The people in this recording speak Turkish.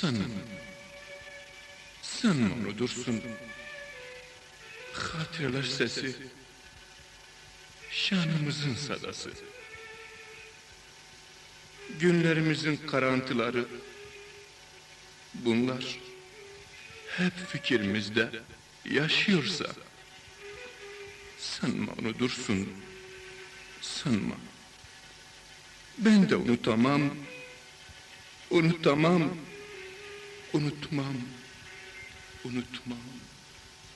Sanma onu Dursun. Hatıralar sesi, şanımızın sadası. Günlerimizin karantıları, bunlar hep fikrimizde yaşıyorsa, sanma onu Dursun, sanma. Ben de unutamam, unutmam.